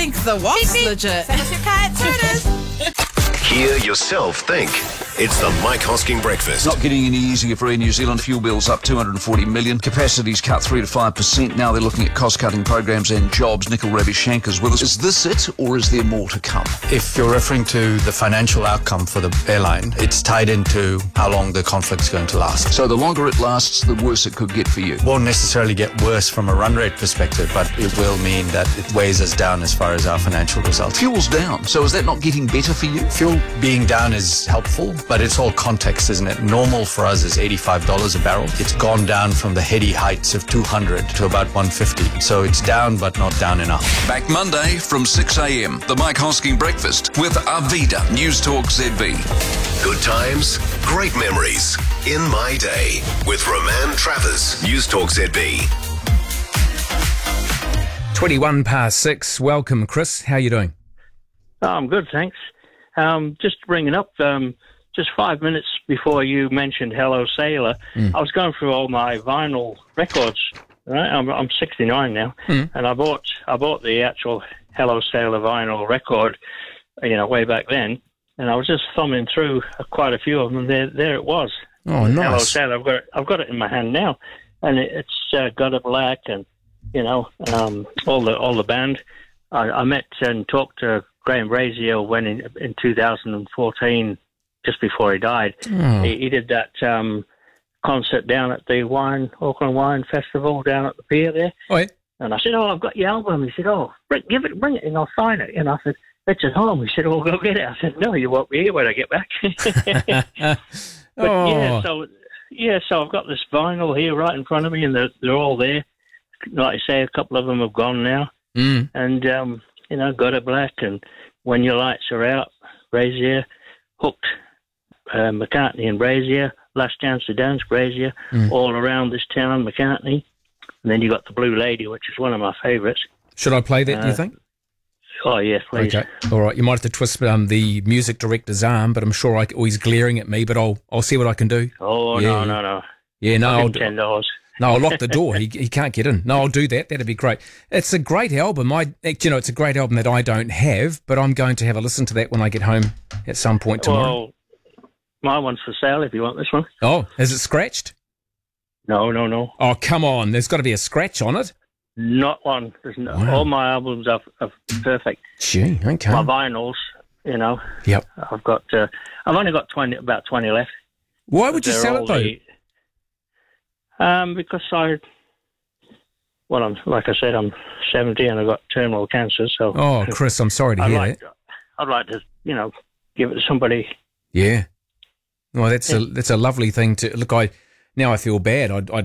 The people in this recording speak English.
think the what's legit? Send us your cards. There it is. Hear yourself think. It's the Mike Hosking Breakfast. Not getting any easier for Air New Zealand. Fuel bills up 240 million. Capacities cut 3 to 5%. Now they're looking at cost-cutting programs and jobs. Nikhil Ravishankar's with us. Is this it, or is there more to come? If you're referring to the financial outcome for the airline, it's tied into how long the conflict's going to last. So the longer it lasts, the worse it could get for you. Won't necessarily get worse from a run rate perspective, but it will mean that it weighs us down as far as our financial results. Fuel's down, so is that not getting better for you? Fuel being down is helpful, but it's all context, isn't it? Normal for us is $85 a barrel. It's gone down from the heady heights of 200 to about 150. So it's down, but not down enough. Back Monday from 6 a.m. The Mike Hosking Breakfast with Arvida, News Talk ZB. Good times, great memories. In My Day with Roman Travers, News Talk ZB. 6:21. Welcome, Chris. How are you doing? Oh, I'm good, thanks. Just bringing up, just 5 minutes before you mentioned Hello Sailor, I was going through all my vinyl records. Right, I'm 69 now, and I bought the actual Hello Sailor vinyl record, way back then, and I was just thumbing through quite a few of them. There it was. Oh, nice. Hello Sailor. I've got it in my hand now, and it's Gutter Black, and all the band. I met and talked to Graham Brazier when in 2014, just before he died. He did that concert down at the Auckland Wine Festival down at the pier there. Oh, yeah. And I said, I've got your album. He said, bring it and I'll sign it. And I said, it's at home. He said, go get it. I said, no, you won't be here when I get back. So I've got this vinyl here right in front of me, and they're all there. Like I say, a couple of them have gone now. And, Gutter Black and When Your Lights Are Out, Brazier, Hooked, McCartney and Brazier, Last Chance to Dance, Brazier, All Around This Town, McCartney. And then you got The Blue Lady, which is one of my favourites. Should I play that, do you think? Oh, yes, please. Okay, all right. You might have to twist the music director's arm, but I'm sure he's glaring at me, but I'll see what I can do. Oh, yeah. No. Yeah, no. I'll $10. No, I'll lock the door. He can't get in. No, I'll do that. That'd be great. It's a great album. It's a great album that I don't have, but I'm going to have a listen to that when I get home at some point tomorrow. Well, my one's for sale if you want this one. Oh, is it scratched? No. Oh, come on. There's got to be a scratch on it. Not one. Wow. All my albums are perfect. Gee, okay. My vinyls, Yep. I've only got about 20 left. Why would you sell it though? Because like I said, I'm 70 and I've got terminal cancer. So. Oh, Chris, I'm sorry to hear that. I'd like to, give it to somebody. Yeah. Well, that's a lovely thing to look. Now I feel bad. I'd